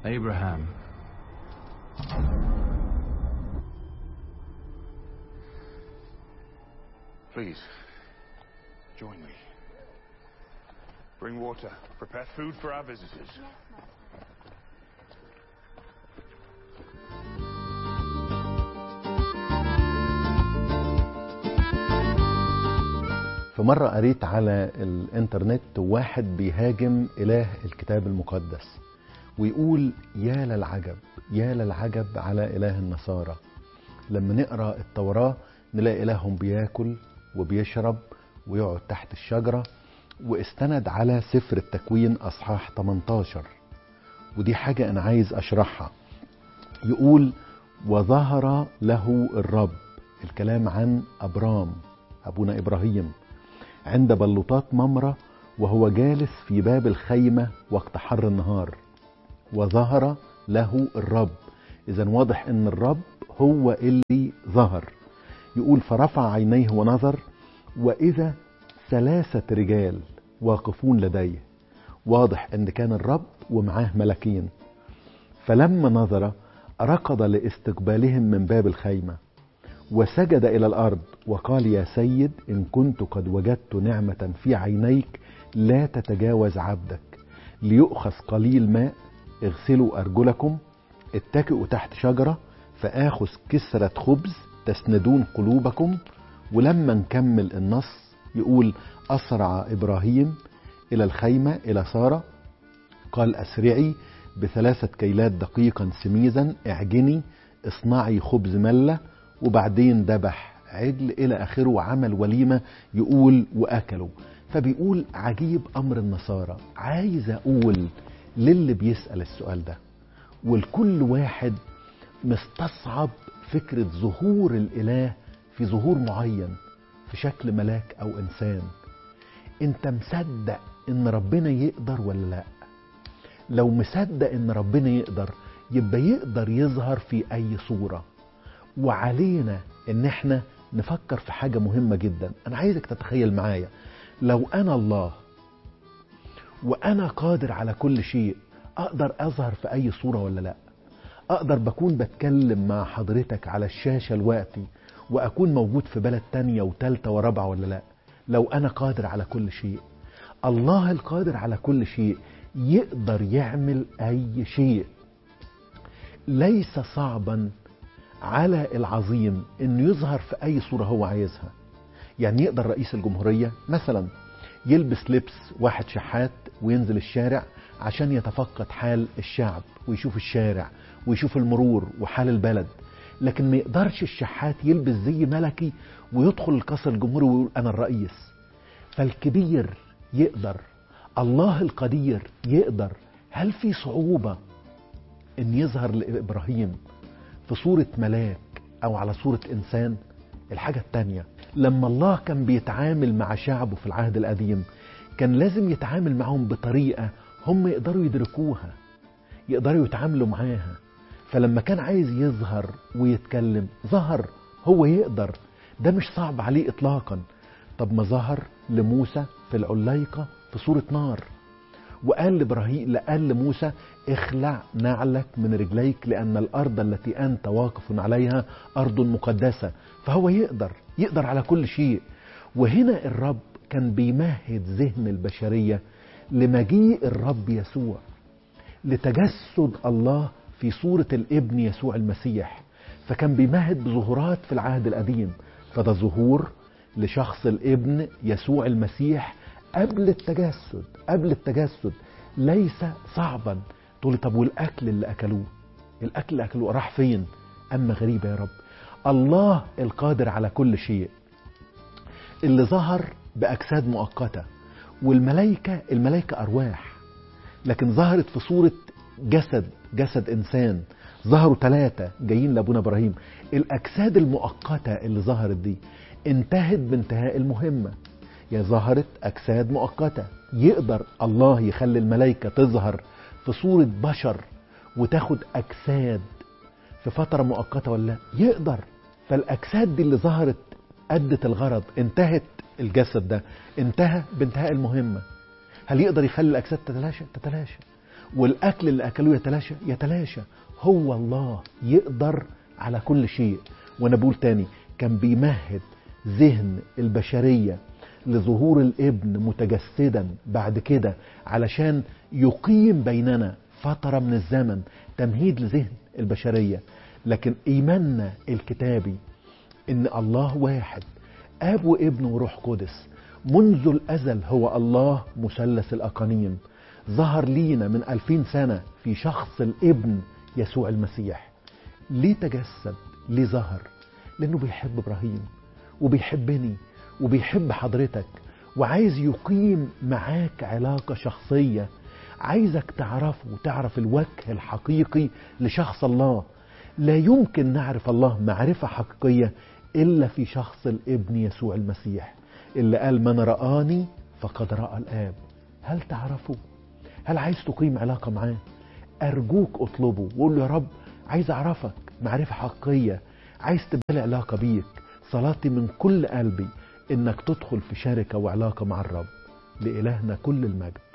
Abraham. Please, join me. Bring water. Prepare food for our visitors. في مرة قريت على الانترنت واحد بيهاجم إله الكتاب المقدس ويقول يا للعجب يا للعجب على إله النصارى. لما نقرأ التوراة نلاقي إلههم بياكل وبيشرب ويقعد تحت الشجرة، واستند على سفر التكوين أصحاح 18، ودي حاجة أنا عايز أشرحها. يقول وظهر له الرب، الكلام عن أبرام أبونا إبراهيم، عند بلوطات ممرة وهو جالس في باب الخيمة وقت حر النهار. وظهر له الرب، إذن واضح أن الرب هو اللي ظهر. يقول فرفع عينيه ونظر وإذا 3 رجال واقفون لديه. واضح أن كان الرب ومعاه ملكين. فلما نظر ركض لاستقبالهم من باب الخيمة وسجد إلى الأرض وقال يا سيد إن كنت قد وجدت نعمة في عينيك لا تتجاوز عبدك، ليؤخذ قليل ماء، اغسلوا أرجلكم، اتكئوا تحت شجرة، فآخذ كسرة خبز تسندون قلوبكم. ولما نكمل النص يقول أسرع إبراهيم إلى الخيمة إلى سارة، قال أسرعي ب3 كيلات دقيقا سميزا، اعجني، اصنعي خبز ملة، وبعدين ذبح عجل إلى آخره وعمل وليمة. يقول وأكلوا. فبيقول عجيب أمر النصارى. عايز أقول للي بيسأل السؤال ده والكل واحد مستصعب فكرة ظهور الإله في ظهور معين في شكل ملاك أو إنسان، أنت مصدق إن ربنا يقدر ولا لا؟ لو مصدق إن ربنا يقدر يبقى يقدر يظهر في أي صورة. وعلينا إن احنا نفكر في حاجة مهمة جدا. أنا عايزك تتخيل معايا لو أنا الله وأنا قادر على كل شيء، أقدر أظهر في أي صورة ولا لا؟ أقدر بكون بتكلم مع حضرتك على الشاشة الوقتي وأكون موجود في بلد تانية وتالتة ورابعة ولا لا؟ لو أنا قادر على كل شيء. الله القادر على كل شيء يقدر يعمل أي شيء. ليس صعبا على العظيم إنه يظهر في أي صورة هو عايزها. يعني يقدر رئيس الجمهورية مثلا يلبس لبس واحد شحات وينزل الشارع عشان يتفقد حال الشعب ويشوف الشارع ويشوف المرور وحال البلد، لكن ما يقدرش الشحات يلبس زي ملكي ويدخل القصر الجمهوري ويقول أنا الرئيس. فالكبير يقدر، الله القدير يقدر. هل في صعوبة إن يظهر لإبراهيم في صورة ملاك أو على صورة إنسان؟ الحاجة التانية، لما الله كان بيتعامل مع شعبه في العهد القديم كان لازم يتعامل معهم بطريقة هم يقدروا يدركوها، يقدروا يتعاملوا معاها. فلما كان عايز يظهر ويتكلم ظهر. هو يقدر، ده مش صعب عليه إطلاقا. طب ما ظهر لموسى في العليقة في صورة نار، قال لموسى اخلع نعلك من رجليك لأن الأرض التي أنت واقف عليها أرض مقدسة. فهو يقدر على كل شيء. وهنا الرب كان بيمهد ذهن البشرية لمجيء الرب يسوع، لتجسد الله في صورة الابن يسوع المسيح. فكان بيمهد بظهورات في العهد القديم، فده ظهور لشخص الابن يسوع المسيح قبل التجسد. ليس صعبا. تقول طب والأكل اللي أكلوه راح فين؟ أما غريبة يا رب، الله القادر على كل شيء اللي ظهر بأجساد مؤقتة، والملائكة أرواح، لكن ظهرت في صورة جسد إنسان. ظهروا 3 جايين لأبونا إبراهيم. الأجساد المؤقتة اللي ظهرت دي انتهت بانتهاء المهمة. ظهرت أجساد مؤقتة. يقدر الله يخلي الملائكة تظهر في صورة بشر وتاخد أجساد في فترة مؤقتة ولا يقدر؟ فالأجساد دي اللي ظهرت أدت الغرض، انتهت الجسد ده انتهى بانتهاء المهمة. هل يقدر يخلي الأجساد تتلاشى؟ والأكل اللي أكلوه يتلاشى. هو الله يقدر على كل شيء. وأنا بقول تاني، كان بيمهد ذهن البشرية لظهور الابن متجسدا بعد كده علشان يقيم بيننا فترة من الزمن، تمهيد لذهن البشرية. لكن إيماننا الكتابي إن الله واحد، آب وابن وروح قدس، منذ الأزل هو الله مثلث الأقانيم، ظهر لينا من 2000 سنة في شخص الابن يسوع المسيح. ليه تجسد؟ ليه ظهر؟ لأنه بيحب إبراهيم وبيحبني وبيحب حضرتك، وعايز يقيم معاك علاقة شخصية. عايزك تعرفه وتعرف الوجه الحقيقي لشخص الله. لا يمكن نعرف الله معرفة حقيقية إلا في شخص الابن يسوع المسيح، اللي قال من رآني فقد رأى الآب. هل تعرفه؟ هل عايز تقيم علاقة معاه؟ أرجوك اطلبه وقول له يا رب عايز أعرفك معرفة حقيقية، عايز تبقى علاقة بيك. صلاتي من كل قلبي إنك تدخل في شركة وعلاقة مع الرب. لإلهنا كل المجد.